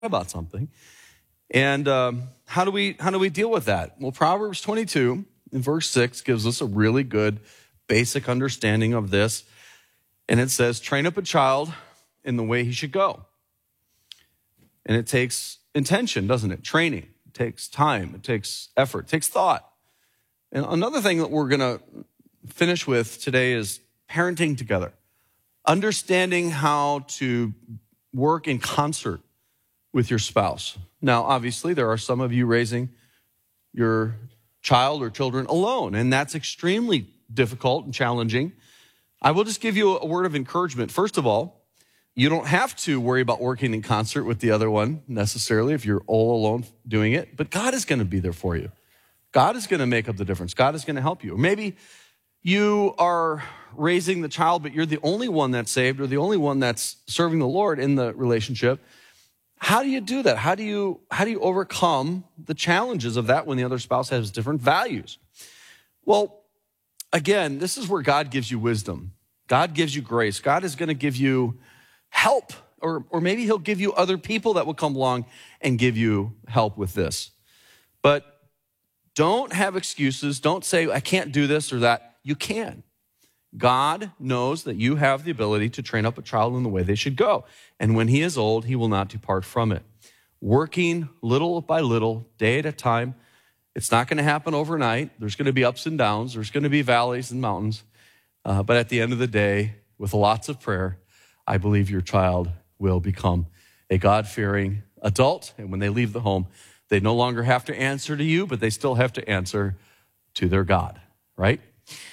about something. And how do we deal with that? Well, Proverbs 22 in verse 6 gives us a really good basic understanding of this. And it says, train up a child in the way he should go. And it takes intention, doesn't it? Training. It takes time. It takes effort. It takes thought. And another thing that we're going to finish with today is parenting together. Understanding how to work in concert with your spouse. Now, obviously, there are some of you raising your child or children alone, and that's extremely difficult and challenging. I will just give you a word of encouragement. First of all, you don't have to worry about working in concert with the other one necessarily if you're all alone doing it, but God is going to be there for you. God is going to make up the difference. God is going to help you. Maybe you are raising the child, but you're the only one that's saved or the only one that's serving the Lord in the relationship. How do you do that? How do you overcome the challenges of that when the other spouse has different values? Well, again, this is where God gives you wisdom. God gives you grace. God is going to give you help, or maybe he'll give you other people that will come along and give you help with this. But don't have excuses. Don't say, I can't do this or that. You can. God knows that you have the ability to train up a child in the way they should go. And when he is old, he will not depart from it. Working little by little, day at a time. It's not going to happen overnight. There's going to be ups and downs. There's going to be valleys and mountains. But at the end of the day, with lots of prayer, I believe your child will become a God-fearing adult. And when they leave the home, they no longer have to answer to you, but they still have to answer to their God, right?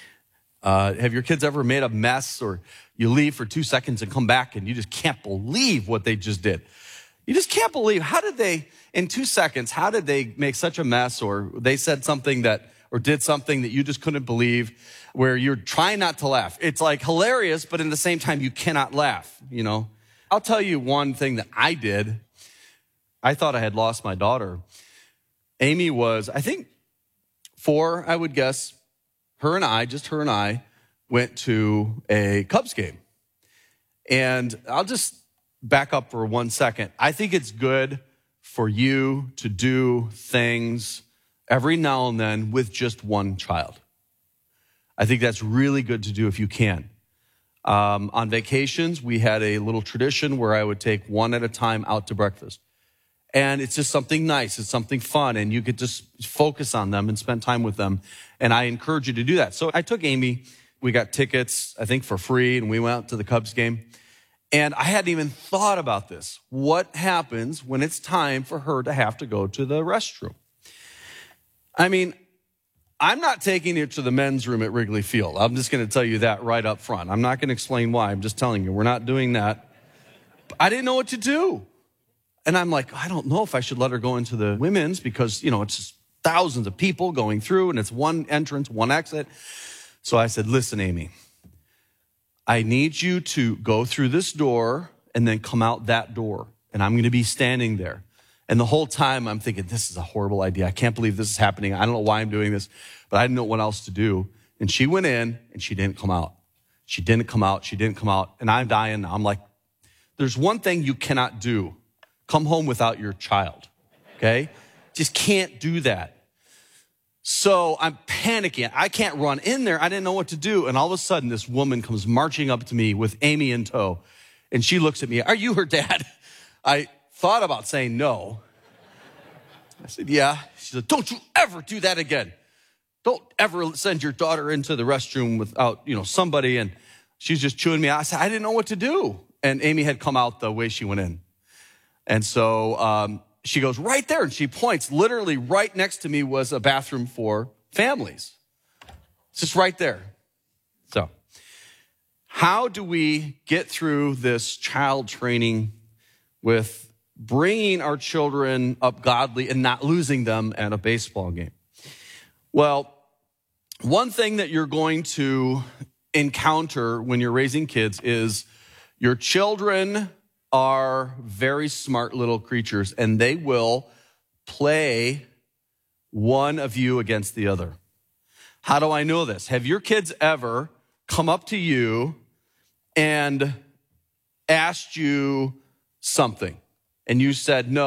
Have your kids ever made a mess, or you leave for 2 seconds and come back and you just can't believe what they just did? You just can't believe, in 2 seconds, how did they make such a mess, or they said something or did something that you just couldn't believe, where you're trying not to laugh. It's like hilarious, but in the same time, you cannot laugh, you know? I'll tell you one thing that I did. I thought I had lost my daughter. Amy was, I think, 4, I would guess. Her and I went to a Cubs game. And I'll just back up for 1 second. I think it's good for you to do things every now and then with just one child. I think that's really good to do if you can. On vacations, we had a little tradition where I would take one at a time out to breakfast. And it's just something nice. It's something fun. And you could just focus on them and spend time with them. And I encourage you to do that. So I took Amy. We got tickets, I think, for free. And we went out to the Cubs game. And I hadn't even thought about this. What happens when it's time for her to have to go to the restroom? I mean, I'm not taking you to the men's room at Wrigley Field. I'm just going to tell you that right up front. I'm not going to explain why. I'm just telling you, we're not doing that. I didn't know what to do. And I'm like, I don't know if I should let her go into the women's because, it's just thousands of people going through and it's one entrance, one exit. So I said, listen, Amy, I need you to go through this door and then come out that door. And I'm going to be standing there. And the whole time I'm thinking, this is a horrible idea. I can't believe this is happening. I don't know why I'm doing this, but I didn't know what else to do. And she went in and she didn't come out. She didn't come out. And I'm dying. I'm like, there's one thing you cannot do. Come home without your child, okay? Just can't do that. So I'm panicking. I can't run in there. I didn't know what to do. And all of a sudden, this woman comes marching up to me with Amy in tow. And she looks at me, are you her dad? I thought about saying no. I said, yeah. She said, don't you ever do that again. Don't ever send your daughter into the restroom without, somebody. And she's just chewing me out. I said, I didn't know what to do. And Amy had come out the way she went in. And so she goes right there and she points. Literally right next to me was a bathroom for families. It's just right there. So how do we get through this child training with bringing our children up godly and not losing them at a baseball game? Well, one thing that you're going to encounter when you're raising kids is your children are very smart little creatures, and they will play one of you against the other. How do I know this? Have your kids ever come up to you and asked you something? and you said no.